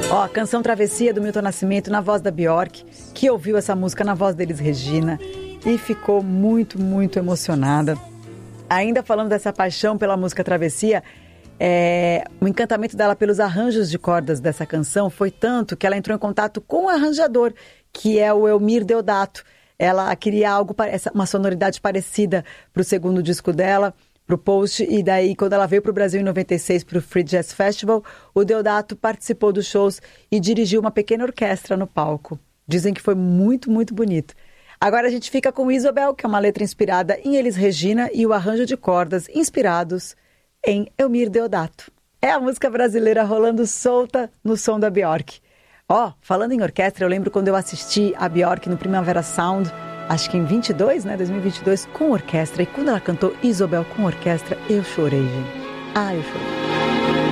Ó, a canção Travessia do Milton Nascimento na voz da Bjork, que ouviu essa música na voz deles, Regina, e ficou muito, muito emocionada. Ainda falando dessa paixão pela música Travessia, o encantamento dela pelos arranjos de cordas dessa canção foi tanto que ela entrou em contato com o arranjador, que é o Elmir Deodato. Ela queria algo, uma sonoridade parecida para o segundo disco dela, para o Post, e daí quando ela veio para o Brasil em 96 para o Free Jazz Festival, o Deodato participou dos shows e dirigiu uma pequena orquestra no palco. Dizem que foi muito, muito bonito. Agora a gente fica com Isobel, que é uma letra inspirada em Elis Regina e o arranjo de cordas inspirados em Elmir Deodato. É a música brasileira rolando solta no som da Bjork. Ó, falando em orquestra, eu lembro quando eu assisti a Bjork no Primavera Sound, acho que em 2022, com orquestra. E quando ela cantou Isobel com orquestra, eu chorei, gente. Eu chorei.